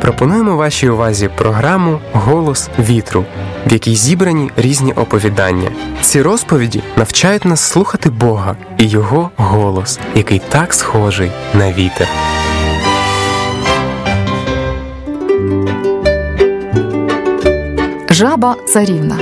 Пропонуємо вашій увазі програму «Голос вітру», в якій зібрані різні оповідання. Ці розповіді навчають нас слухати Бога і Його голос, який так схожий на вітер. Жаба-царівна.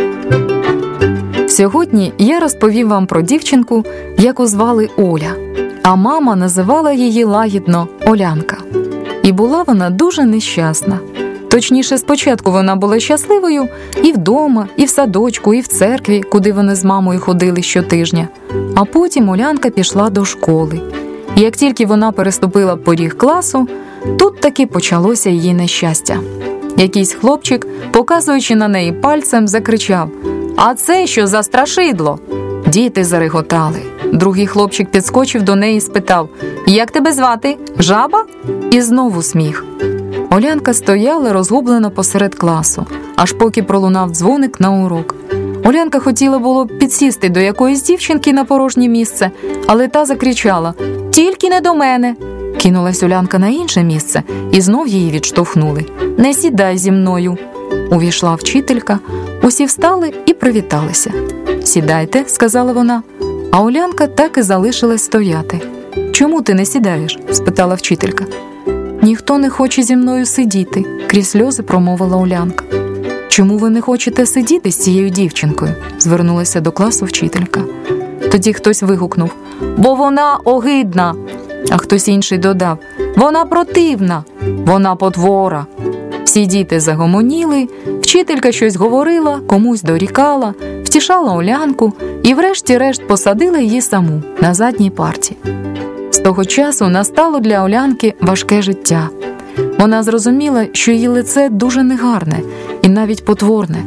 Сьогодні я розповім вам про дівчинку, яку звали Оля, а мама називала її лагідно Олянка. І була вона дуже нещасна. Точніше, спочатку вона була щасливою і вдома, і в садочку, і в церкві, куди вони з мамою ходили щотижня. А потім Олянка пішла до школи. І як тільки вона переступила поріг класу, тут таки почалося її нещастя. Якийсь хлопчик, показуючи на неї пальцем, закричав: «А це що за страшидло?» Діти зареготали. Другий хлопчик підскочив до неї і спитав: «Як тебе звати? Жаба?» І знову сміх. Олянка стояла розгублено посеред класу, аж поки пролунав дзвоник на урок. Олянка хотіла було підсісти до якоїсь дівчинки на порожнє місце, але та закричала: «Тільки не до мене!» Кинулась Олянка на інше місце, і знов її відштовхнули. «Не сідай зі мною!» Увійшла вчителька, усі встали і привіталися. «Сідайте», – сказала вона, а Олянка так і залишилась стояти. «Чому ти не сідаєш?» – спитала вчителька. «Ніхто не хоче зі мною сидіти», – крізь сльози промовила Олянка. «Чому ви не хочете сидіти з цією дівчинкою?» – звернулася до класу вчителька. Тоді хтось вигукнув: «Бо вона огидна!» А хтось інший додав: «Вона противна! Вона потвора!» Всі діти загомоніли, вчителька щось говорила, комусь дорікала, втішала Олянку і врешті-решт посадила її саму на задній парті. З того часу настало для Олянки важке життя. Вона зрозуміла, що її лице дуже негарне і навіть потворне.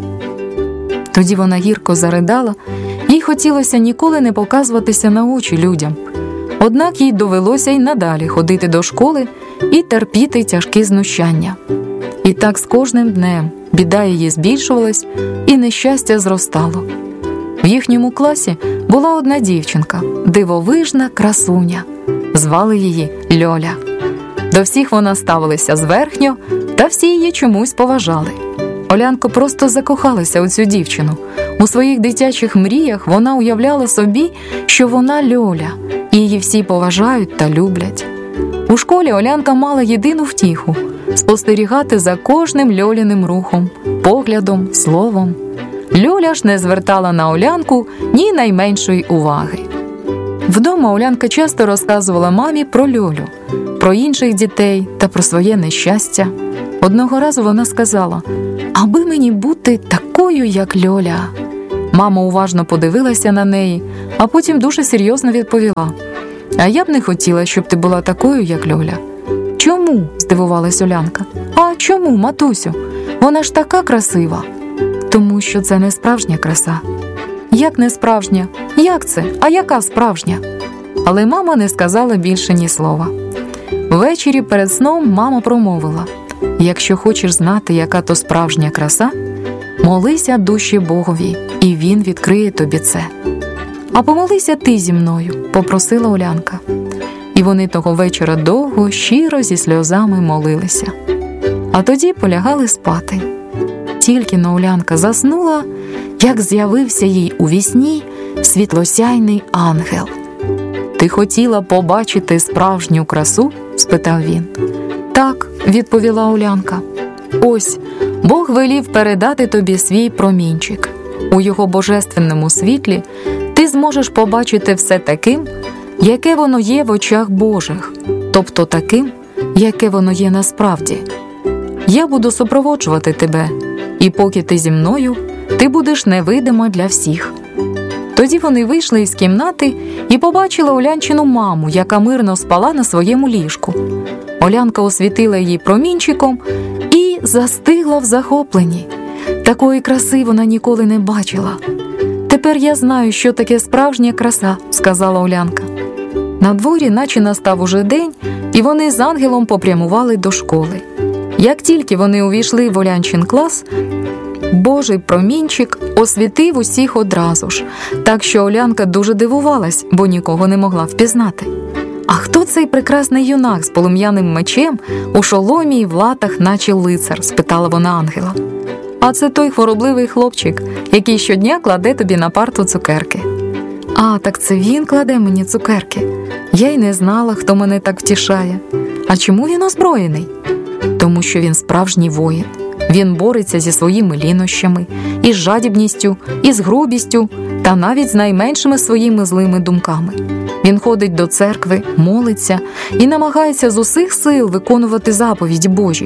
Тоді вона гірко заридала, їй хотілося ніколи не показуватися на очі людям. Однак їй довелося й надалі ходити до школи і терпіти тяжкі знущання. І так з кожним днем біда її збільшувалась і нещастя зростало. В їхньому класі була одна дівчинка, дивовижна красуня. Звали її Льоля. До всіх вона ставилася зверхньо, та всі її чомусь поважали. Олянка просто закохалася у цю дівчину. У своїх дитячих мріях вона уявляла собі, що вона Льоля, і її всі поважають та люблять. У школі Олянка мала єдину втіху – спостерігати за кожним Льоліним рухом, поглядом, словом. Льоля ж не звертала на Олянку ні найменшої уваги. Вдома Олянка часто розказувала мамі про Льолю, про інших дітей та про своє нещастя. Одного разу вона сказала: «Аби мені бути такою, як Льоля». Мама уважно подивилася на неї, а потім дуже серйозно відповіла: «А я б не хотіла, щоб ти була такою, як Льоля». «Чому?» – здивувалась Олянка. «А чому, матусю? Вона ж така красива». «Тому що це не справжня краса». «Як не справжня? Як це? А яка справжня?» Але мама не сказала більше ні слова. Ввечері перед сном мама промовила: «Якщо хочеш знати, яка то справжня краса, молися душі Богові, і Він відкриє тобі це». «А помолися ти зі мною», – попросила Олянка. І вони того вечора довго, щиро, зі сльозами молилися. А тоді полягали спати. Тільки-но Олянка заснула, як з'явився їй у вісні світлосяйний ангел. «Ти хотіла побачити справжню красу?» – спитав він. «Так», – відповіла Олянка. «Ось, Бог велів передати тобі свій промінчик. У його божественному світлі ти зможеш побачити все таким, яке воно є в очах Божих, тобто таким, яке воно є насправді. Я буду супроводжувати тебе, і поки ти зі мною, ти будеш невидима для всіх». Тоді вони вийшли із кімнати і побачили Олянчину маму, яка мирно спала на своєму ліжку. Олянка освітила її промінчиком і застигла в захопленні. Такої краси вона ніколи не бачила. «Тепер я знаю, що таке справжня краса», – сказала Олянка. На дворі наче настав уже день, і вони з ангелом попрямували до школи. Як тільки вони увійшли в Олянчин клас, Божий промінчик освітив усіх одразу ж, так що Олянка дуже дивувалась, бо нікого не могла впізнати. «А хто цей прекрасний юнак з полум'яним мечем у шоломі і в латах, наче лицар?» – спитала вона ангела. «А це той хворобливий хлопчик, який щодня кладе тобі на парту цукерки». «А, так це він кладе мені цукерки. Я й не знала, хто мене так втішає. А чому він озброєний?» «Тому що він справжній воїн. Він бореться зі своїми лінощами, із жадібністю, із грубістю та навіть з найменшими своїми злими думками. Він ходить до церкви, молиться і намагається з усіх сил виконувати заповіді Божі.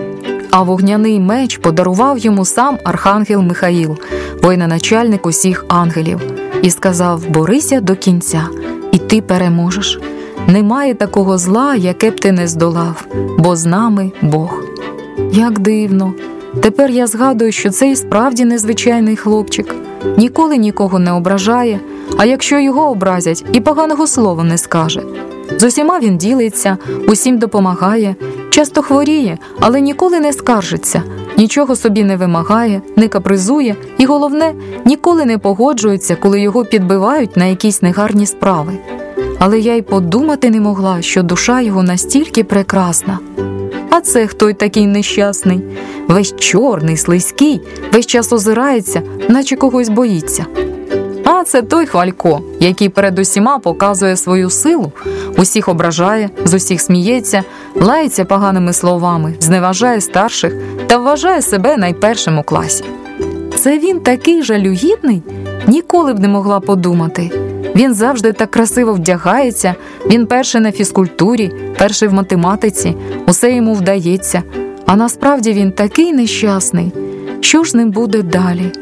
А вогняний меч подарував йому сам архангел Михаїл, воєначальник усіх ангелів, і сказав: борися до кінця, і ти переможеш. Немає такого зла, яке б ти не здолав, бо з нами Бог». Як дивно. Тепер я згадую, що це і справді незвичайний хлопчик. Ніколи нікого не ображає, а якщо його образять, і поганого слова не скаже. З усіма він ділиться, усім допомагає, часто хворіє, але ніколи не скаржиться, нічого собі не вимагає, не капризує і, головне, ніколи не погоджується, коли його підбивають на якісь негарні справи. Але я й подумати не могла, що душа його настільки прекрасна. А це хто й такий нещасний? Весь чорний, слизький, весь час озирається, наче когось боїться. А це той Хвалько, який перед усіма показує свою силу, усіх ображає, з усіх сміється, лається поганими словами, зневажає старших та вважає себе найпершим у класі. Це він такий жалюгідний? Ніколи б не могла подумати. Він завжди так красиво вдягається, він перший на фізкультурі, перший в математиці, усе йому вдається. А насправді він такий нещасний. Що ж з ним буде далі?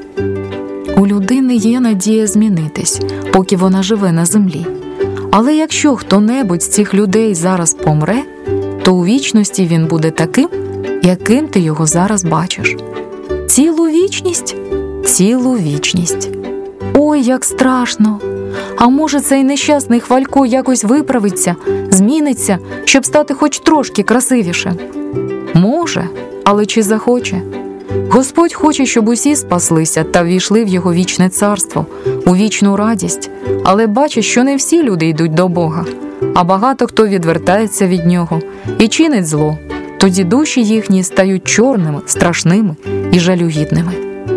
У людини є надія змінитись, поки вона живе на землі. Але якщо хто-небудь з цих людей зараз помре, то у вічності він буде таким, яким ти його зараз бачиш. Цілу вічність? Цілу вічність. Ой, як страшно! А може, цей нещасний Хвалько якось виправиться, зміниться, щоб стати хоч трошки красивішим? Може, але чи захоче? Господь хоче, щоб усі спаслися та ввійшли в його вічне царство, у вічну радість, але бачить, що не всі люди йдуть до Бога, а багато хто відвертається від нього і чинить зло. Тоді душі їхні стають чорними, страшними і жалюгідними.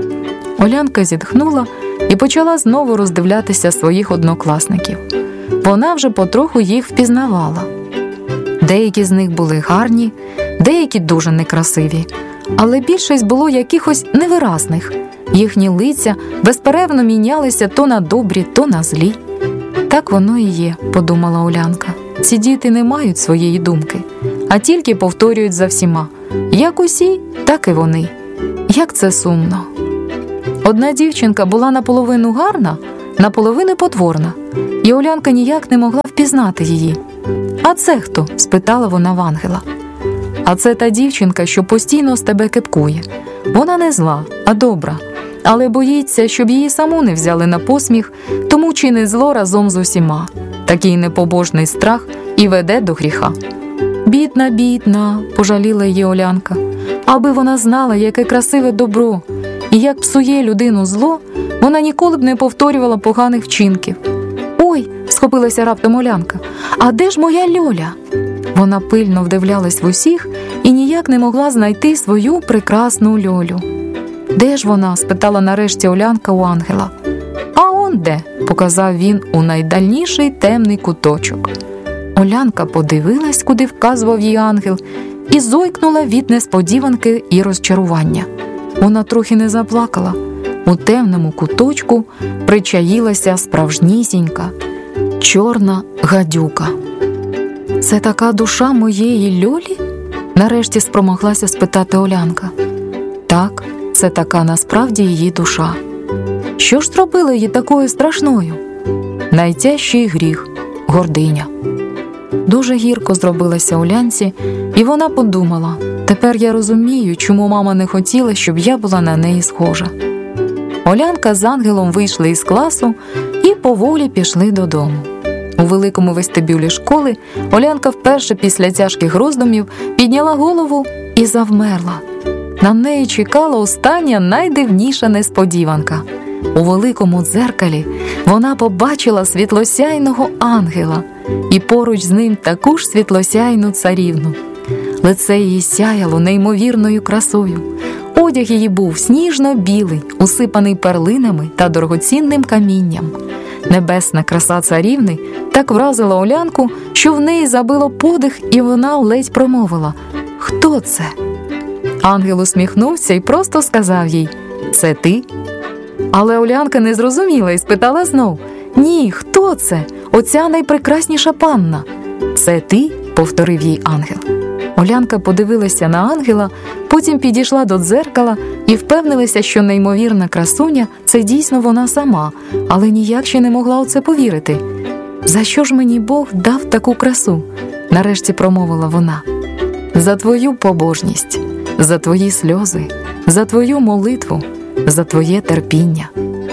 Олянка зітхнула і почала знову роздивлятися своїх однокласників. Вона вже потроху їх впізнавала. Деякі з них були гарні, деякі дуже некрасиві, але більшість було якихось невиразних. Їхні лиця безперервно мінялися то на добрі, то на злі. Так воно і є, подумала Олянка. Ці діти не мають своєї думки, а тільки повторюють за всіма. Як усі, так і вони. Як це сумно. Одна дівчинка була наполовину гарна, наполовину потворна, і Олянка ніяк не могла впізнати її. «А це хто?» – спитала вона в ангела. «А це та дівчинка, що постійно з тебе кепкує. Вона не зла, а добра, але боїться, щоб її саму не взяли на посміх, тому чинить зло разом з усіма. Такий непобожний страх і веде до гріха». «Бідна, бідна», – пожаліла її Олянка. «Аби вона знала, яке красиве добро, і як псує людину зло, вона ніколи б не повторювала поганих вчинків». «Ой!» – схопилася раптом Олянка. «А де ж моя Льоля?» Вона пильно вдивлялась в усіх і ніяк не могла знайти свою прекрасну Льолю. «Де ж вона?» – спитала нарешті Олянка у ангела. «А он де?» – показав він у найдальніший темний куточок. Олянка подивилась, куди вказував їй ангел, і зойкнула від несподіванки і розчарування. Вона трохи не заплакала. У темному куточку причаїлася справжнісінька чорна гадюка. «Це така душа моєї Льолі?» – нарешті спромоглася спитати Олянка. «Так, це така насправді її душа». «Що ж зробило її такою страшною?» «Найтяжчий гріх – гординя». Дуже гірко зробилася Олянці, і вона подумала: тепер я розумію, чому мама не хотіла, щоб я була на неї схожа. Олянка з ангелом вийшли із класу і поволі пішли додому. У великому вестибюлі школи Олянка вперше після тяжких роздумів підняла голову і завмерла. На неї чекала остання найдивніша несподіванка. У великому дзеркалі вона побачила світлосяйного ангела – і поруч з ним таку ж світлосяйну царівну. Лице її сяяло неймовірною красою. Одяг її був сніжно-білий, усипаний перлинами та дорогоцінним камінням. Небесна краса царівни так вразила Олянку, що в неї забило подих, і вона ледь промовила: «Хто це?» Ангел усміхнувся і просто сказав їй: «Це ти?» Але Олянка не зрозуміла і спитала знов: «Ні, хто це? Оця найпрекрасніша панна». «Це ти?» – повторив їй ангел. Олянка подивилася на ангела, потім підійшла до дзеркала і впевнилася, що неймовірна красуня – це дійсно вона сама, але ніяк ще не могла у це повірити. «За що ж мені Бог дав таку красу?» – нарешті промовила вона. «За твою побожність, за твої сльози, за твою молитву, за твоє терпіння».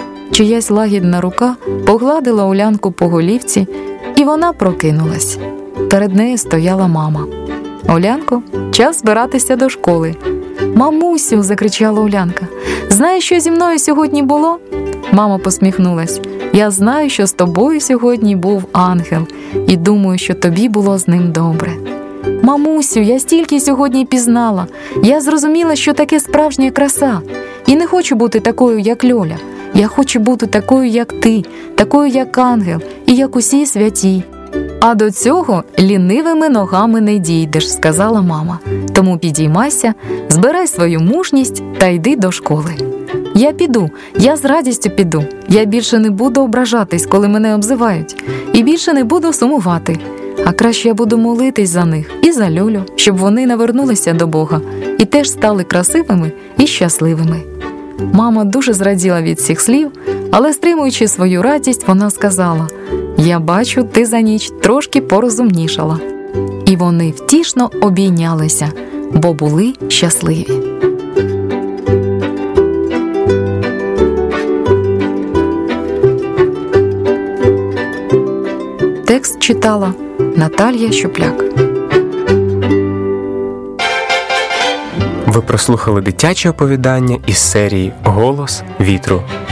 Чиясь лагідна рука погладила Олянку по голівці, і вона прокинулась. Перед нею стояла мама. «Олянко, час збиратися до школи». «Мамусю!» – закричала Олянка. «Знаєш, що зі мною сьогодні було?» Мама посміхнулась. «Я знаю, що з тобою сьогодні був ангел, і думаю, що тобі було з ним добре». «Мамусю, я стільки сьогодні пізнала. Я зрозуміла, що таке справжня краса. І не хочу бути такою, як Льоля. Я хочу бути такою, як ти, такою, як ангел, і як усі святі». «А до цього лінивими ногами не дійдеш», – сказала мама. «Тому підіймайся, збирай свою мужність та йди до школи». «Я піду, я з радістю піду. Я більше не буду ображатись, коли мене обзивають, і більше не буду сумувати. А краще я буду молитись за них і за Льолю, щоб вони навернулися до Бога і теж стали красивими і щасливими». Мама дуже зраділа від цих слів, але, стримуючи свою радість, вона сказала: «Я бачу, ти за ніч трошки порозумнішала». І вони втішно обійнялися, бо були щасливі. Текст читала Наталія Щупляк. Ви прослухали дитяче оповідання із серії «Голос вітру».